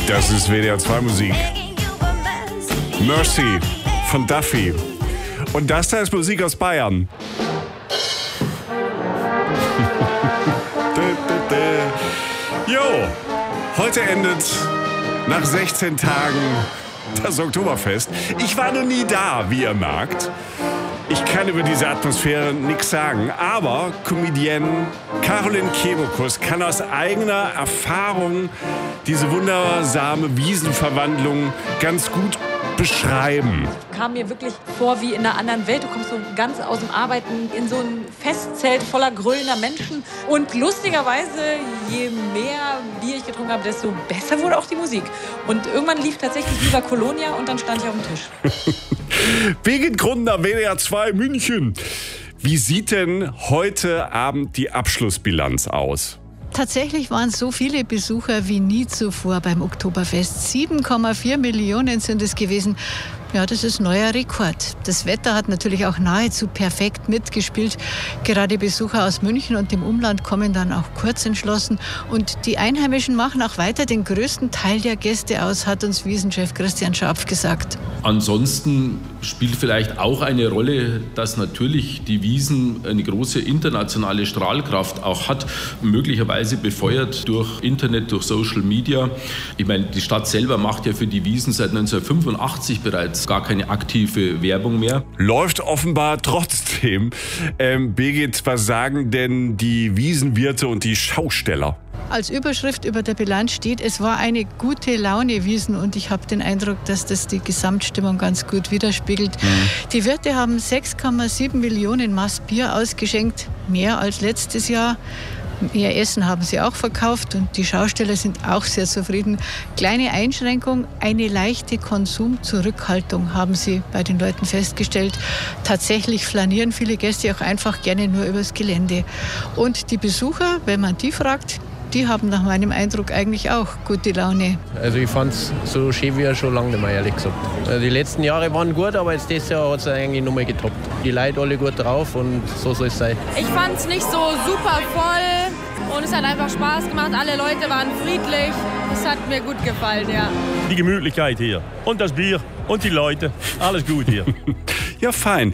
Das ist WDR 2 Musik. Mercy von Duffy. Und das da ist Musik aus Bayern. Jo, heute endet nach 16 Tagen das Oktoberfest. Ich war noch nie da, wie ihr merkt. Ich kann über diese Atmosphäre nichts sagen, aber Comedienne Caroline Kebekus kann aus eigener Erfahrung diese wundersame Wiesenverwandlung ganz gut beschreiben. Kam mir wirklich vor wie in einer anderen Welt. Du kommst so ganz aus dem Arbeiten in so ein Festzelt voller grölender Menschen. Und lustigerweise, je mehr Bier ich getrunken habe, desto besser wurde auch die Musik. Und irgendwann lief tatsächlich Viva Colonia und dann stand ich auf dem Tisch. Birgit Grundner, WDR 2 München. Wie sieht denn heute Abend die Abschlussbilanz aus? Tatsächlich waren es so viele Besucher wie nie zuvor beim Oktoberfest. 7,4 Millionen sind es gewesen. Ja, das ist neuer Rekord. Das Wetter hat natürlich auch nahezu perfekt mitgespielt. Gerade Besucher aus München und dem Umland kommen dann auch kurz entschlossen. Und die Einheimischen machen auch weiter den größten Teil der Gäste aus, hat uns Wiesenchef Christian Scharpf gesagt. Ansonsten spielt vielleicht auch eine Rolle, dass natürlich die Wiesn eine große internationale Strahlkraft auch hat, möglicherweise befeuert durch Internet, durch Social Media. Ich meine, die Stadt selber macht ja für die Wiesn seit 1985 bereits gar keine aktive Werbung mehr. Läuft offenbar trotzdem. Birgit, was sagen denn die Wiesenwirte und die Schausteller? Als Überschrift über der Bilanz steht, es war eine gute Laune Wiesn und ich habe den Eindruck, dass das die Gesamtstimmung ganz gut widerspiegelt. Die Wirte haben 6,7 Millionen Maß Bier ausgeschenkt, mehr als letztes Jahr. Ihr Essen haben sie auch verkauft und die Schausteller sind auch sehr zufrieden. Kleine Einschränkung, eine leichte Konsumzurückhaltung haben sie bei den Leuten festgestellt. Tatsächlich flanieren viele Gäste auch einfach gerne nur übers Gelände. Und die Besucher, wenn man die fragt, die haben nach meinem Eindruck eigentlich auch gute Laune. Also ich fand es so schön wie schon lange nicht mehr, ehrlich gesagt. Also die letzten Jahre waren gut, aber jetzt dieses Jahr hat es eigentlich nochmal getoppt. Die Leute alle gut drauf und so soll es sein. Ich fand es nicht so super voll und es hat einfach Spaß gemacht. Alle Leute waren friedlich. Es hat mir gut gefallen, ja. Die Gemütlichkeit hier und das Bier und die Leute, alles gut hier. Ja, fein.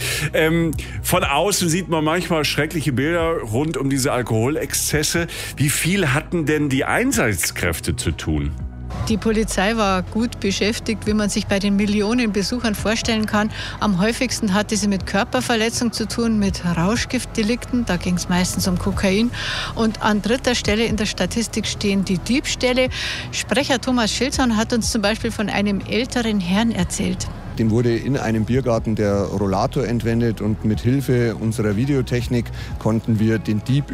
Von außen sieht man manchmal schreckliche Bilder rund um diese Alkoholexzesse. Wie viel hatten denn die Einsatzkräfte zu tun? Die Polizei war gut beschäftigt, wie man sich bei den Millionen Besuchern vorstellen kann. Am häufigsten hatte sie mit Körperverletzung zu tun, mit Rauschgiftdelikten. Da ging es meistens um Kokain. Und an dritter Stelle in der Statistik stehen die Diebstähle. Sprecher Thomas Schilzhorn hat uns zum Beispiel von einem älteren Herrn erzählt. Dem wurde in einem Biergarten der Rollator entwendet und mit Hilfe unserer Videotechnik konnten wir den Dieb